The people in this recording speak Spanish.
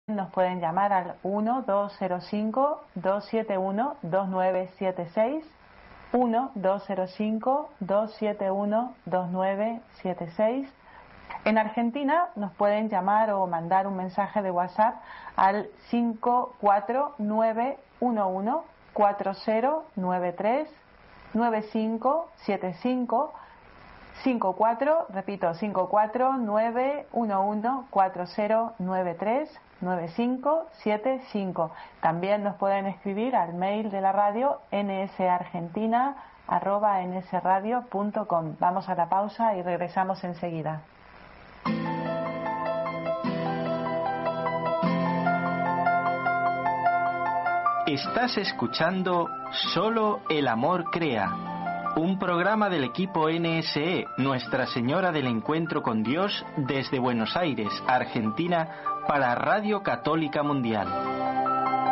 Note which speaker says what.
Speaker 1: nos pueden llamar al 1-205-271-2976, 1-205-271-2976. En Argentina nos pueden llamar o mandar un mensaje de WhatsApp al 549114093 9575 54, repito, 549114093 9575. También nos pueden escribir al mail de la radio nsargentina@nsradio.com. Vamos a la pausa y regresamos enseguida.
Speaker 2: Estás escuchando Solo el amor crea, un programa del equipo NSE, Nuestra Señora del Encuentro con Dios, desde Buenos Aires, Argentina, para Radio Católica Mundial.